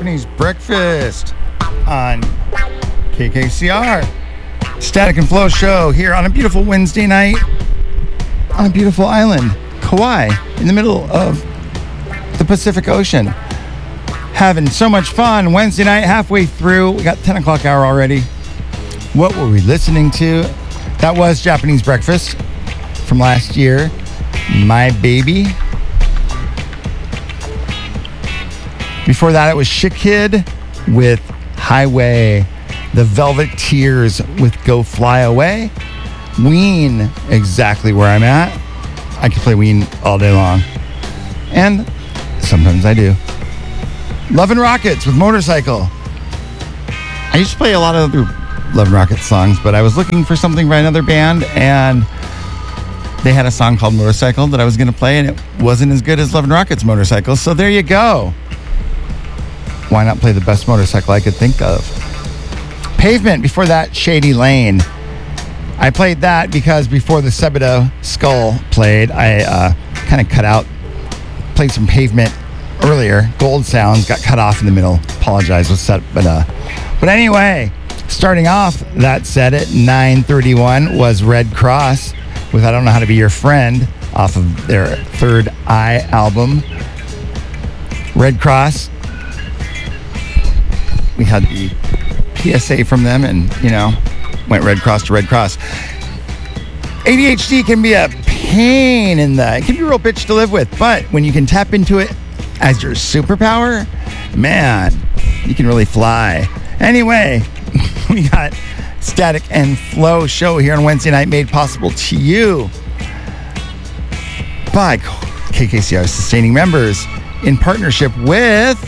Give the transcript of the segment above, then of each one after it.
Japanese Breakfast on KKCR. Static and Flow show here on a beautiful Wednesday night on a beautiful island, Kauai, in the middle of the Pacific Ocean. Having so much fun. Wednesday night, halfway through. We got 10 o'clock hour already. What were we listening to? That was Japanese Breakfast from last year. My Baby. Before that, it was Shit Kid with Highway. The Velveteers with Go Fly Away. Ween, exactly where I'm at. I could play Ween all day long. And sometimes I do. Love and Rockets with Motorcycle. I used to play a lot of other Love and Rockets songs, but I was looking for something by another band, and they had a song called Motorcycle that I was going to play, and it wasn't as good as Love and Rockets Motorcycle, so there you go. Why not play the best motorcycle I could think of? Pavement, before that, Shady Lane. I played that because before the Sebado Skull played, I kind of cut out, played some Pavement earlier. Gold Sounds got cut off in the middle. Apologize with Sebado. But anyway, starting off that set at 9:31 was Red Cross with I Don't Know How to Be Your Friend off of their Third Eye album. Red Cross. We had the PSA from them and, went Red Cross to Red Cross. ADHD can be a pain in the... It can be a real bitch to live with, but when you can tap into it as your superpower, man, you can really fly. Anyway, we got Static and Flow show here on Wednesday night made possible to you by KKCR sustaining members in partnership with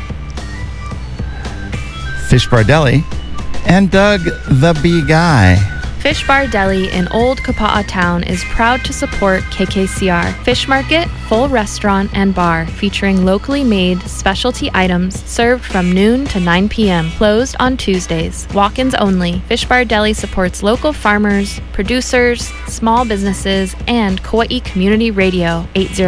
Fish Bar Deli and Doug the Bee Guy. Fish Bar Deli in Old Kapa'a Town is proud to support KKCR. Fish Market, full restaurant and bar featuring locally made specialty items served from noon to 9 p.m. Closed on Tuesdays. Walk-ins only. Fish Bar Deli supports local farmers, producers, small businesses, and Kauai Community Radio.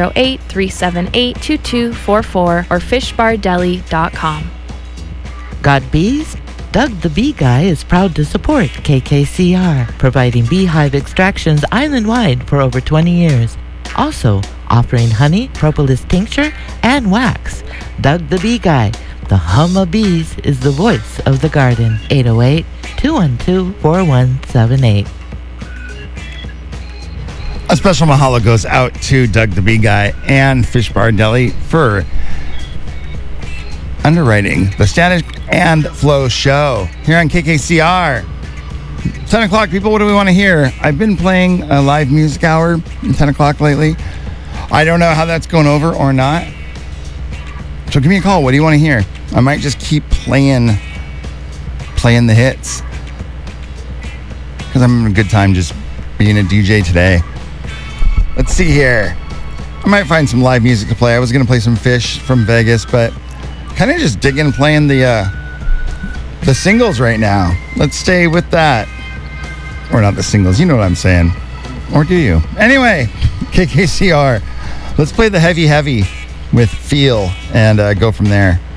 808-378-2244 or fishbardeli.com. Got bees? Doug the Bee Guy is proud to support KKCR, providing beehive extractions island-wide for over 20 years. Also, offering honey, propolis tincture, and wax. Doug the Bee Guy, the hum of bees, is the voice of the garden. 808-212-4178. A special mahalo goes out to Doug the Bee Guy and Fish Bar Deli for underwriting the Static and Flow show here on KKCR. 10 o'clock, people, what do we want to hear? I've been playing a live music hour at 10 o'clock lately. I don't know how that's going over or not. So give me a call. What do you want to hear? I might just keep playing the hits because I'm having a good time just being a DJ today. Let's see here. I might find some live music to play. I was going to play some Fish from Vegas, but kind of just digging playing the singles right now. Let's stay with that. Or not the singles, you know what I'm saying. Or do you? Anyway, KKCR. Let's play the heavy with Feel and go from there.